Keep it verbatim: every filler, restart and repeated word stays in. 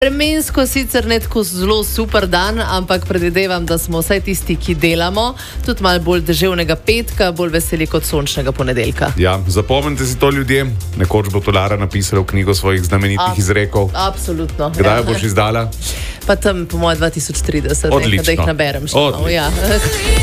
Vremensko sicer ne tako zelo super dan, ampak predvidevam, da smo vsaj tisti, ki delamo, tudi malo bolj deževnega petka, bolj veseli kot sončnega ponedeljka. Ja, zapomnite si to, ljudje. Nekoč bo to Lara napisala v knjigo svojih znamenitih Ab- izrekov. Absolutno. Kdaj jo ja. boš izdala? Pa tam po moje dva tisoč trideset, nekaj, da jih Odlično. naberem še Odlično. malo. Ja.